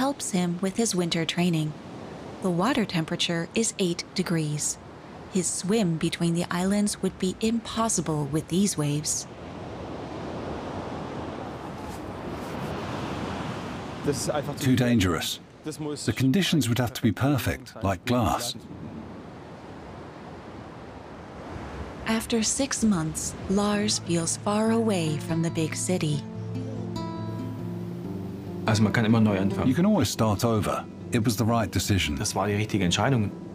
helps him with his winter training. The water temperature is 8 degrees. His swim between the islands would be impossible with these waves. Too dangerous. The conditions would have to be perfect, like glass. After 6 months, Lars feels far away from the big city. Also man kann immer neu anfangen. You can always start over. It was the right decision. Das war die richtige Entscheidung.